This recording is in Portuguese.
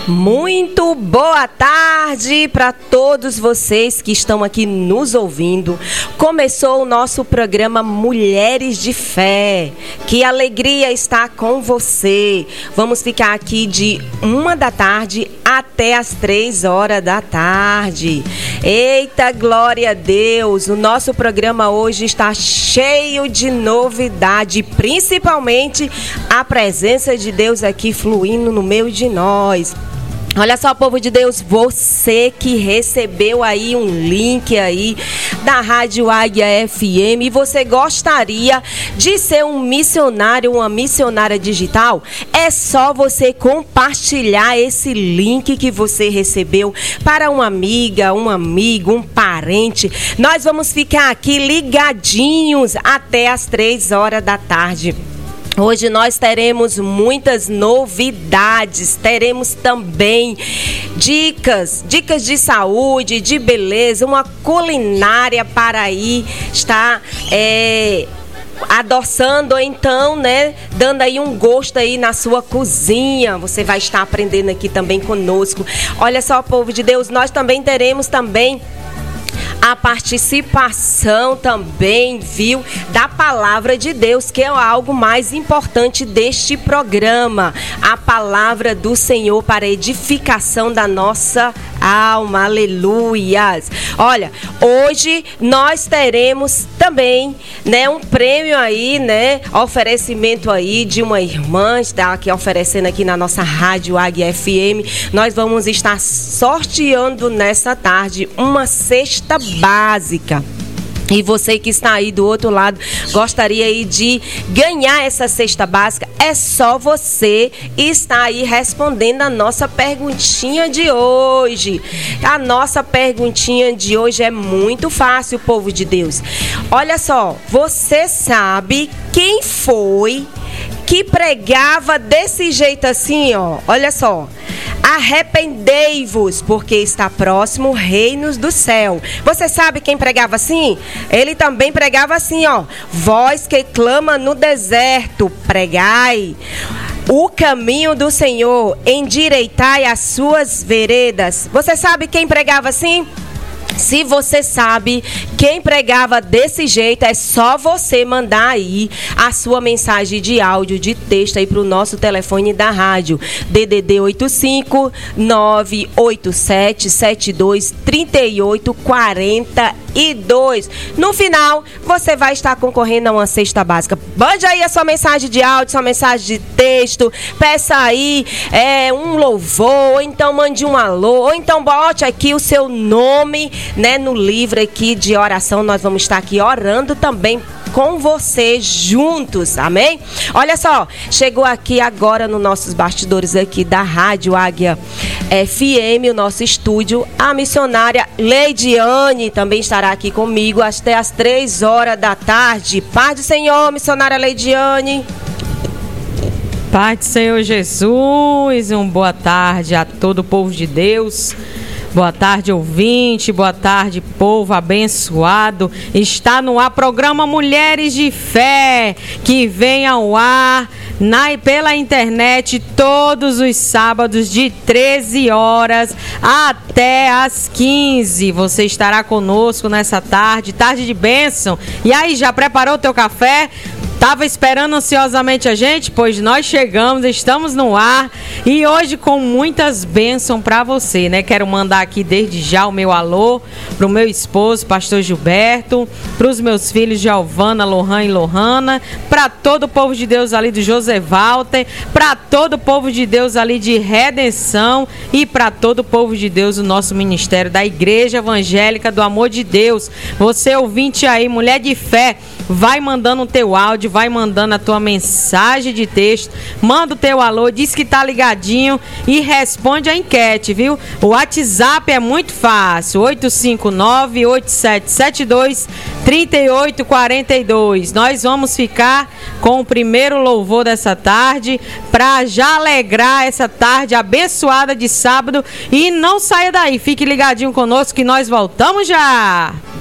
Muito boa tarde para todos vocês que estão aqui nos ouvindo. Começou o nosso programa Mulheres de Fé. Que alegria estar com você. Vamos ficar aqui de 1 da tarde até as 3 horas da tarde. Eita, glória a Deus! O nosso programa hoje está cheio de novidade, principalmente a presença de Deus aqui fluindo no meio de nós. Olha só, povo de Deus, você que recebeu aí um link aí da Rádio Águia FM e você gostaria de ser um missionário, uma missionária digital, é só você compartilhar esse link que você recebeu para uma amiga, um amigo, um parente. Nós vamos ficar aqui ligadinhos até as 3 horas da tarde. Hoje nós teremos muitas novidades, teremos também dicas de saúde, de beleza, uma culinária para aí estar adoçando, ou então, né, dando aí um gosto aí na sua cozinha. Você vai estar aprendendo aqui também conosco. Olha só, povo de Deus, nós também teremos também a participação também, viu, da palavra de Deus, que é algo mais importante deste programa. A palavra do Senhor para a edificação da nossa alma. Aleluias. Olha, hoje nós teremos também, né, um prêmio aí, né, oferecimento aí de uma irmã, está aqui oferecendo aqui na nossa Rádio Águia FM. Nós vamos estar sorteando nessa tarde uma cesta básica. E você que está aí do outro lado, gostaria aí de ganhar essa cesta básica, é só você estar aí respondendo a nossa perguntinha de hoje. A nossa perguntinha de hoje é muito fácil, povo de Deus. Olha só, você sabe quem foi que pregava desse jeito assim, ó? Olha só. Arrependei-vos, porque está próximo o reino do céu. Você sabe quem pregava assim? Ele também pregava assim, ó. Vós que clama no deserto, pregai o caminho do Senhor, endireitai as suas veredas. Você sabe quem pregava assim? Se você sabe quem pregava desse jeito, é só você mandar aí a sua mensagem de áudio, de texto aí para o nosso telefone da rádio, DDD 85 987 72 38 42. No final, você vai estar concorrendo a uma cesta básica. Mande aí a sua mensagem de áudio, sua mensagem de texto, peça aí um louvor, ou então mande um alô, ou então bote aqui o seu nome, né, no livro aqui de oração. Nós vamos estar aqui orando também com você juntos, amém? Olha só, chegou aqui agora nos nossos bastidores aqui da Rádio Águia FM, o nosso estúdio, a missionária Leidiane também estará aqui comigo até as 3 horas da tarde. Paz do Senhor, missionária Leidiane. Paz do Senhor Jesus, boa tarde a todo o povo de Deus. Boa tarde, ouvinte, boa tarde, povo abençoado. Está no ar programa Mulheres de Fé, que vem ao ar pela internet todos os sábados de 13 horas até as 15. Você estará conosco nessa tarde de bênção. E aí, já preparou o teu café? Estava esperando ansiosamente a gente? Pois nós chegamos, estamos no ar e hoje com muitas bênçãos para você, né? Quero mandar aqui desde já o meu alô para o meu esposo, pastor Gilberto, para os meus filhos Giovana, Lohan e Lohana, para todo o povo de Deus ali do José Walter, para todo o povo de Deus ali de Redenção e para todo o povo de Deus do nosso ministério da Igreja Evangélica do Amor de Deus. Você ouvinte aí, mulher de fé, vai mandando o teu áudio, vai mandando a tua mensagem de texto, manda o teu alô, diz que tá ligadinho e responde a enquete, viu? O WhatsApp é muito fácil, 859-8772-3842. Nós vamos ficar com o primeiro louvor dessa tarde, para já alegrar essa tarde abençoada de sábado. E não saia daí, fique ligadinho conosco que nós voltamos já!